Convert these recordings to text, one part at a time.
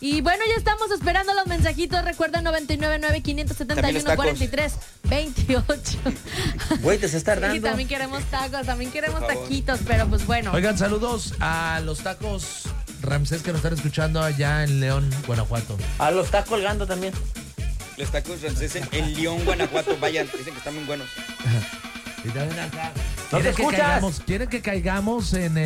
Y bueno, ya estamos esperando los mensajitos. Recuerda 999-571-43-28. Güey, te estás tardando. Sí, también queremos tacos, también queremos taquitos, pero pues bueno. Oigan, saludos a los tacos Ramsés que nos están escuchando allá en León, Guanajuato. Ah, lo está colgando también. Los tacos Ramsés en León, Guanajuato. Vayan, dicen que están muy buenos. Y también acá. ¿No te escuchas? ¿Quieren que caigamos en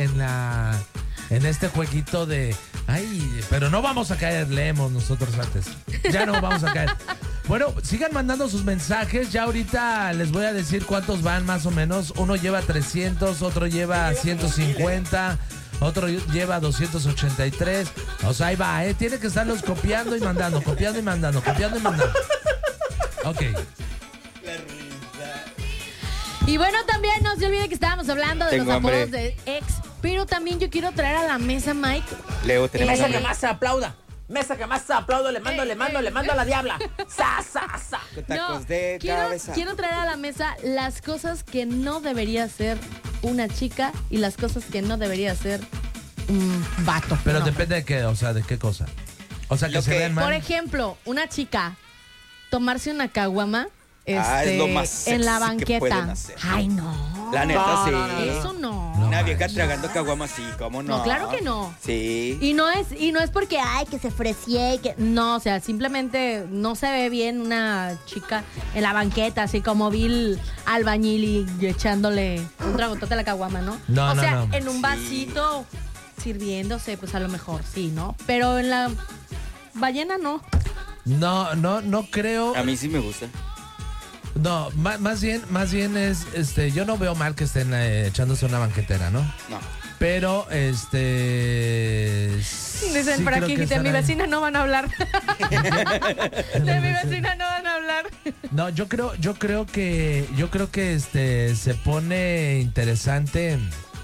este jueguito de... Ay, pero no vamos a caer, leemos nosotros antes. Ya no vamos a caer. Bueno, sigan mandando sus mensajes. Ya ahorita les voy a decir cuántos van más o menos. Uno lleva 300, otro lleva 150, otro lleva 283. O sea, ahí va, ¿eh? Tiene que estarlos copiando y mandando, copiando y mandando, copiando y mandando. Ok. Y bueno, también no se olvide que estábamos hablando de Tengo los apodos hambre. de ex. Pero también yo quiero traer a la mesa, Mike. Leo, tenemos Mesa que hambre. más se aplauda. Mesa que más se aplauda. Le mando a la diabla. Sa. Tacos de cabeza. Quiero traer a la mesa las cosas que no debería hacer una chica y las cosas que no debería hacer un vato. Pero No. depende de qué, o sea, de qué cosa. O sea, que Lo se que- den mal. Por ejemplo, una chica tomarse una caguama Es lo más en la sexy que pueden banqueta. hacer. Ay, no. La neta, No, sí. no, no, Eso no. Una vieja manches. tragando caguamas, sí, ¿cómo no? No, claro que no. Sí. Y no es porque ay que se ofrecie y que no, o sea, simplemente no se ve bien una chica en la banqueta, así como Bill albañil y echándole un tragotote a la caguama, ¿no? No, o no, sea, no. en un vasito sirviéndose, pues a lo mejor sí, ¿no? Pero en la ballena no. No creo. A mí sí me gusta. No, más bien es, yo no veo mal que estén echándose una banquetera, ¿no? No. Pero, Dicen sí por creo aquí, que de mi están ahí. vecina no van a hablar. De mi vecina no van a hablar. No, yo creo que se pone interesante,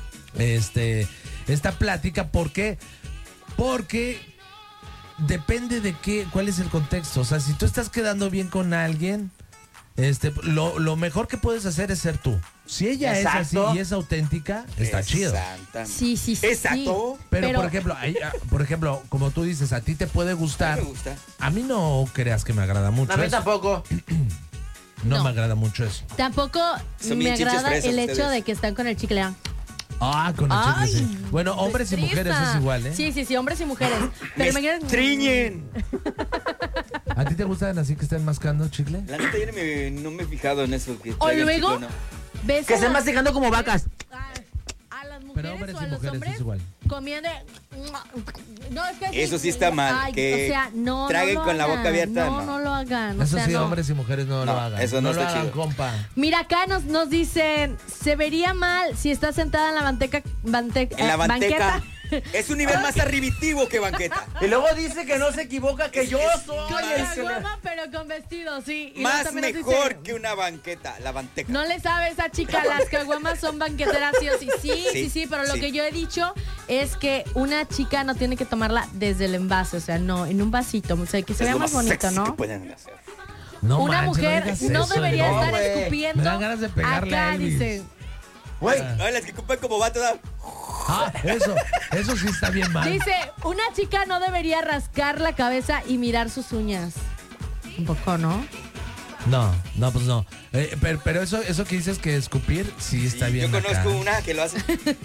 esta plática, ¿por qué? Porque depende de cuál es el contexto. O sea, si tú estás quedando bien con alguien, lo mejor que puedes hacer es ser tú. Si ella Exacto. es así y es auténtica, está chido. Exactamente. Sí. Exacto. Pero por ejemplo, como tú dices, a ti te puede A mí gustar. me gusta. A mí no creas que me agrada mucho A mí eso. tampoco. No No. me agrada mucho eso. Tampoco Son me bien chiches agrada fresas el hecho ustedes. de que están con el chicle. Ah, con el chicle, Ay, sí. Bueno, hombres y destreza. mujeres es igual, ¿eh? Sí, hombres y mujeres. Pero ¡Me imagínate- estriñen! ¿A ti te gustan así que estén mascando chicle? La neta, yo no me he fijado en eso. Que O traigan luego chicle, ¿no? ves Que a estén las- masticando como vacas. a las mujeres Pero hombres o a y los mujeres hombres es igual. comiendo. No, es que Eso sí está mal, Ay, que o sea, no traguen lo con la boca hagan, abierta, No, no. no lo hagan. O Eso sea, sí, no. hombres y mujeres no lo No, hagan. eso no lo está hagan, chido. compa. Mira, acá nos dicen, se vería mal si está sentada en la En la banqueta. banqueta. Es un nivel más arribitivo que banqueta. Y luego dice que no se equivoca, que yo soy Con el que le... caguama, pero con vestido, sí. Y luego Más también nos mejor dice, que una banqueta, la banqueta. no le sabe esa chica, las caguamas son banqueteras sí o sí. Sí, pero lo sí. que yo he dicho es que una chica no tiene que tomarla desde el envase, o sea, no, en un vasito, o sea, que se Es vea lo más más bonito, sexy ¿no? que pueden hacer. No Una manches, mujer digas no eso, debería no, estar güey. escupiendo. Me dan ganas de pegarle acá a Elvis. dice, Güey, Ay, las que ocupan como vato, ¿no? Ah, eso sí está bien mal. dice, una chica no debería rascar la cabeza y mirar sus uñas. Un poco, ¿no? No, pues no. Pero eso que dices que escupir, sí está Sí, bien yo acá. conozco una que lo hace.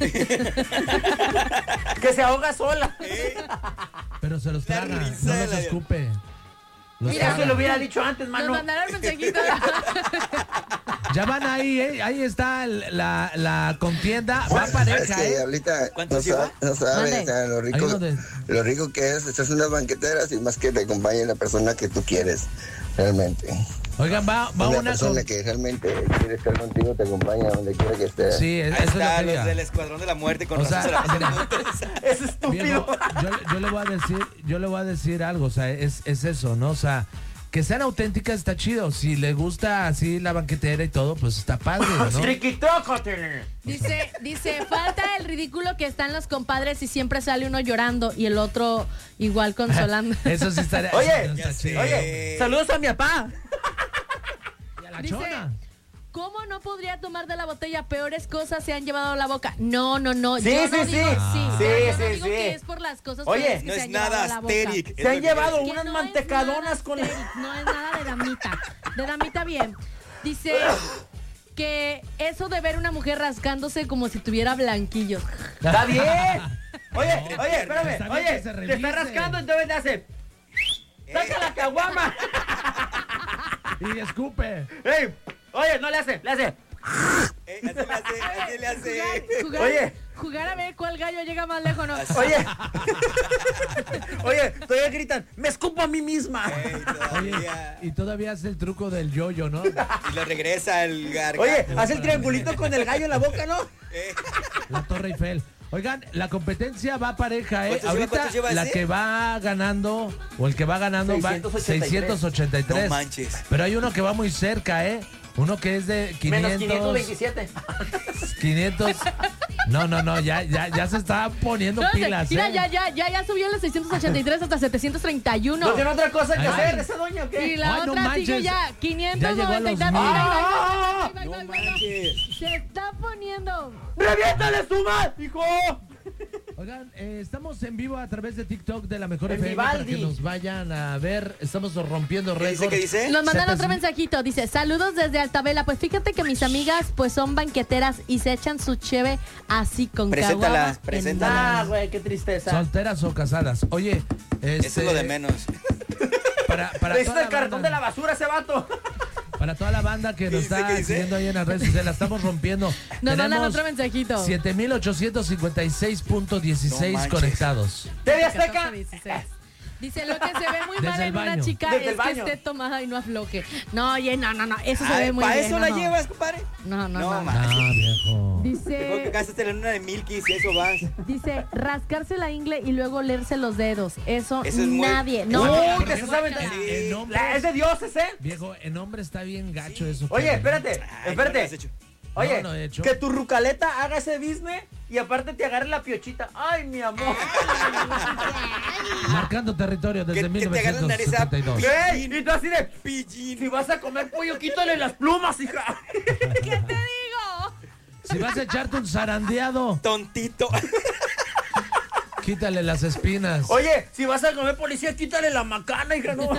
que se ahoga sola. Pero se los La traga, risa no de los la- escupe. Los Mira, Eso traga. lo hubiera dicho antes, Nos mano. mandaron mensajitos. Ya van ahí, ¿eh? Ahí está la contienda. Va Es pareja, que, ¿eh? Diablita, ¿Cuánto no, lleva? no sabes, Mande. o sea, Ahí lo rico que es. Estás en unas banqueteras y más que te acompañe la persona que tú quieres, realmente. Oigan, va Una una persona con... que realmente quiere estar contigo, te acompaña donde quiera que estés. Sí, Ahí eso es lo está, que los diga. del Escuadrón de la Muerte con O razón sea, se la pasan mira. muy interesante. Es estúpido. Diego, yo le voy a decir algo, o sea, es eso, ¿no? O sea, que sean auténticas está chido. Si le gusta así la banquetera y todo, pues está padre, ¿no? Triquitócote. Dice, falta el ridículo que están los compadres y siempre sale uno llorando y el otro igual consolando. Eso sí estaría. Oye, eso está ya sé. chido. Oye, saludos a mi papá. Y a la Dice, chona. ¿cómo no podría tomar de la botella? Peores cosas se han llevado a la boca. No. Sí, yo no sí, digo sí. sí. O Sí, sea, yo no sí, digo sí. que es por las cosas Oye, feas que No se es han llevado nada a la boca. asteric. Se han llevado Que unas no mantecadonas es con... nada asteric, no es nada de damita. De damita bien. Dice que eso de ver una mujer rascándose como si tuviera blanquillos. ¡Está bien! Oye, No, oye, está espérame. bien Oye, que se te revise. está rascando, entonces te hace... ¡Saca la caguama! Y escupe. ¡Ey! Oye, no le hace, le hace... Así le hace. Jugar, Oye. jugar a ver cuál gallo llega más lejos, ¿no? Oye. Oye, todavía gritan, me escupo a mí misma. Ey, Oye, todavía. y todavía hace el truco del yoyo, ¿no? Y lo regresa el gargajo. Oye, hace el triangulito con el gallo en la boca, ¿no? La Torre Eiffel. Oigan, la competencia va pareja, ¿eh? ¿Cuántos lleva La ese? que va ganando, o el que va ganando, va 683. No manches. Pero hay uno que va muy cerca, ¿eh? Uno que es de 500. Menos 527. 500. No, ya se está poniendo Espérate, pilas, mira, ¿eh? ya subió de 683 hasta 731. ¿No tiene otra cosa que Ay. hacer esa doña o qué? Y la Ay, no otra sigue manches. ya, Ya 590 llegó a y los tantos. 1000. ¡Ah! No manches. Se está poniendo. ¡Reviéntale su madre, hijo! Oigan, estamos en vivo a través de TikTok de la Mejor En FM para Vivaldi. que nos vayan a ver. Estamos rompiendo ¿Qué dice? récords. ¿Qué dice? Nos mandan 700. otro mensajito, dice, saludos desde Altavela. Pues fíjate que mis amigas pues son banqueteras y se echan su cheve así con Preséntalas, caguama en preséntalas. mano. Ah, güey, qué tristeza. ¿Solteras o casadas? Oye, Eso es lo de menos. Para Le toda hizo la el cartón banda- de la basura ese vato. Para toda la banda que nos dice? está ¿Qué dice? siguiendo ahí en las redes sociales, la estamos rompiendo. Nos mandan Tenemos otro mensajito. 7,856.16 No manches. conectados. TV Azteca. 14:16. Dice, lo que se ve muy Desde mal el en una baño. chica Desde el es que baño. esté tomada y no afloje. No, oye, no, eso se ve muy ¿Para bien. eso no, la no. llevas, compadre? No. manches. Ah, viejo. Mejor que Dice, gastes en una de Milky si eso vas. rascarse la ingle y luego leerse los dedos. Eso, Eso es muy- nadie. No, Uy, no, te saben. En hombres- Es de dioses, ¿eh? Viejo, en hombre está bien gacho eso. Oye, pero- espérate, Ay, ¿no lo has espérate. hecho? Oye, No, no he hecho. que tu rucaleta haga ese business y aparte te agarre la piochita. Ay, mi amor. Marcando territorio desde Que te agarre la nariz a 1972. Ey, y tú así de... Pillín. Si vas a comer pollo, quítale las plumas, hija. ¿qué te digo? Si vas a echarte un zarandeado, Tontito. quítale las espinas. Oye, si vas a comer policía, quítale la macana, hija. No.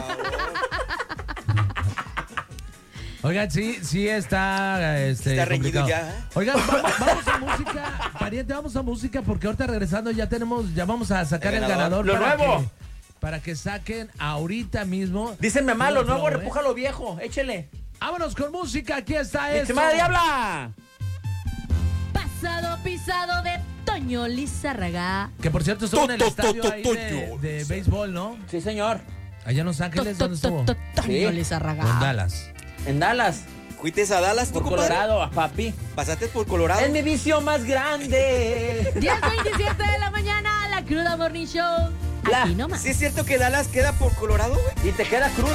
Oigan, sí está, Está reñido complicado. ya, ¿eh? Oigan, vamos a música, pariente, vamos a música porque ahorita regresando ya vamos a sacar El el ganador. ganador, Lo nuevo. para que saquen ahorita mismo. Dícenme malo, Flow, nuevo, ¿eh? repuja lo viejo. Échele. Vámonos con música, aquí está ¡Mi eso. estimada diabla! Pasado pisado de Toño Lizárraga. Que por cierto estuvo en el estadio ahí Toño. de béisbol, ¿no? Sí, señor. Allá en Los Ángeles, ¿dónde estuvo? Sí. Toño En Lizárraga. Dallas. En Dallas, ¿Fuiste a Dallas tú, por compadre? Colorado, a papi. ¿Pasaste por Colorado? Es mi vicio más grande. 10:27 de la mañana, la Cruda Morning Show. La- Aquí nomás. ¿Sí es cierto que Dallas queda por Colorado, güey? Y te queda cruda.